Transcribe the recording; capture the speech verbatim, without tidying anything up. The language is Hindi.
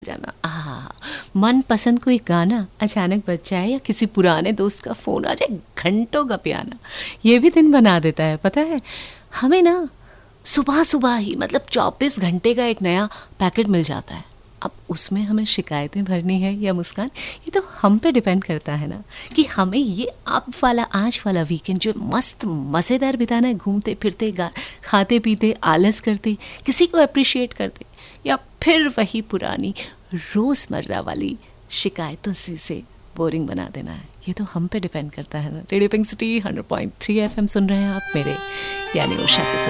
जाना, आहा, मन पसंद कोई गाना अचानक बज जाए या किसी पुराने दोस्त का फ़ोन आ जाए, घंटों का पियाना, ये भी दिन बना देता है। पता है हमें ना सुबह सुबह ही मतलब चौबीस घंटे का एक नया पैकेट मिल जाता है। अब उसमें हमें शिकायतें भरनी है या मुस्कान, ये तो हम पे डिपेंड करता है ना कि हमें ये अब वाला आज वाला वीकेंड जो मस्त मज़ेदार बिताना है, घूमते फिरते गा खाते पीते आलस करते किसी को अप्रिशिएट करते, या फिर वही पुरानी रोज़मर्रा वाली शिकायतों से से बोरिंग बना देना है। ये तो हम पे डिपेंड करता है ना। Radio pink city hundred point three F M सुन रहे हैं आप मेरे यानी उषा के साथ।